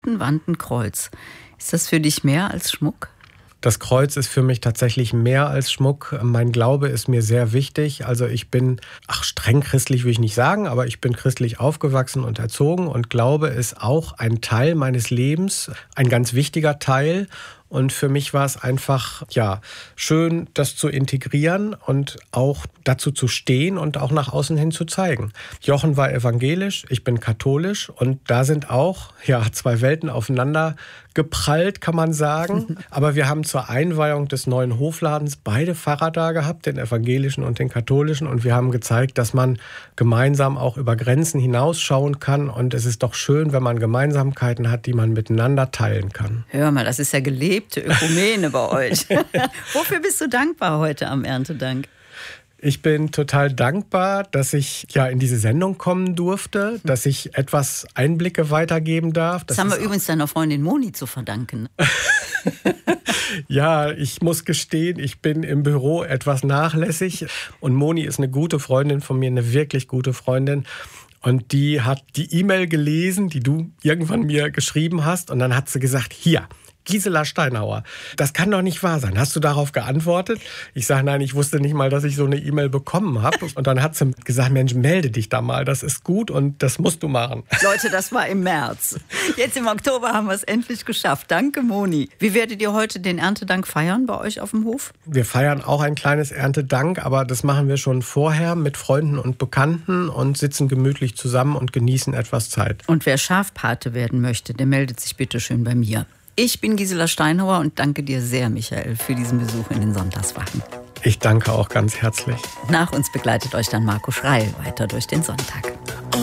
dritten Wand ein Kreuz. Ist das für dich mehr als Schmuck? Das Kreuz ist für mich tatsächlich mehr als Schmuck. Mein Glaube ist mir sehr wichtig. Also ich bin, streng christlich will ich nicht sagen, aber ich bin christlich aufgewachsen und erzogen und Glaube ist auch ein Teil meines Lebens, ein ganz wichtiger Teil. Und für mich war es einfach, schön, das zu integrieren und auch dazu zu stehen und auch nach außen hin zu zeigen. Jochen war evangelisch, ich bin katholisch und da sind auch, zwei Welten aufeinander geprallt, kann man sagen. Aber wir haben zur Einweihung des neuen Hofladens beide Pfarrer da gehabt, den evangelischen und den katholischen. Und wir haben gezeigt, dass man gemeinsam auch über Grenzen hinausschauen kann. Und es ist doch schön, wenn man Gemeinsamkeiten hat, die man miteinander teilen kann. Hör mal, das ist ja gelebte Ökumene bei euch. Wofür bist du dankbar heute am Erntedank? Ich bin total dankbar, dass ich in diese Sendung kommen durfte, dass ich etwas Einblicke weitergeben darf. Das haben wir übrigens deiner Freundin Moni zu verdanken. Ja, ich muss gestehen, ich bin im Büro etwas nachlässig. Und Moni ist eine gute Freundin von mir, eine wirklich gute Freundin. Und die hat die E-Mail gelesen, die du irgendwann mir geschrieben hast. Und dann hat sie gesagt, hier, Gisela Steinhauer, das kann doch nicht wahr sein. Hast du darauf geantwortet? Ich sage, nein, ich wusste nicht mal, dass ich so eine E-Mail bekommen habe. Und dann hat sie gesagt, Mensch, melde dich da mal, das ist gut und das musst du machen. Leute, das war im März. Jetzt im Oktober haben wir es endlich geschafft. Danke, Moni. Wie werdet ihr heute den Erntedank feiern bei euch auf dem Hof? Wir feiern auch ein kleines Erntedank, aber das machen wir schon vorher mit Freunden und Bekannten und sitzen gemütlich zusammen und genießen etwas Zeit. Und wer Schafpate werden möchte, der meldet sich bitte schön bei mir. Ich bin Gisela Steinhauer und danke dir sehr, Michael, für diesen Besuch in den Sonntagswachen. Ich danke auch ganz herzlich. Nach uns begleitet euch dann Marco Schreil weiter durch den Sonntag.